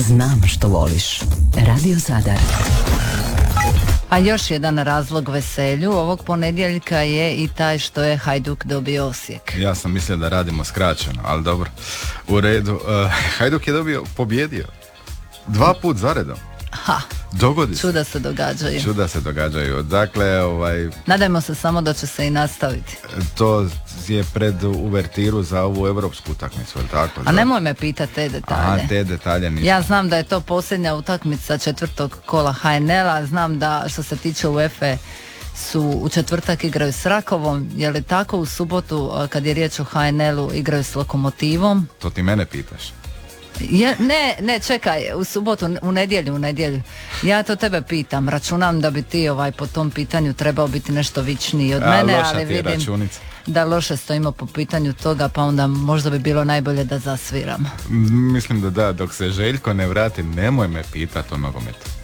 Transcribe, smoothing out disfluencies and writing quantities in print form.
Znam što voliš. Radio Zadar. A još jedan razlog veselju ovog ponedjeljka je i taj što je Hajduk dobio Osijek. Ja sam mislio da radimo skraćeno, ali dobro. U redu. Hajduk je pobjedio. 2 put zaredom. Ha, dogodi se. Čuda se događaju. Dakle, nadajmo se samo da će se i nastaviti. To je pred uvertiru za ovu europsku utakmicu, je li tako? A nemoj me pitati te detalje. Te detalje nisam. Ja znam da je to posljednja utakmica 4. kola HNL-a, znam da što se tiče UEFA su u četvrtak igraju s Rakovom, je li tako? U subotu kad je riječ o HNL-u igraju s Lokomotivom. To ti mene pitaš? Ne, čekaj, u subotu, u nedjelju. Ja to tebe pitam, računam da bi ti po tom pitanju trebao biti nešto vičniji od mene, ali vidim računica. Da loše stojimo po pitanju toga, pa onda možda bi bilo najbolje da zasviram. Mislim da dok se Željko ne vrati, nemoj me pitati o nogometu.